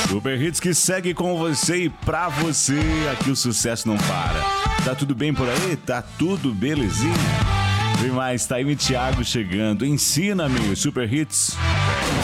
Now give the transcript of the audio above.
Super Hits que segue com você e pra você. Aqui o sucesso não para. Tá tudo bem por aí? Tá tudo belezinha? Vem mais, Taime Thiago chegando. Ensina-me, Super Hits.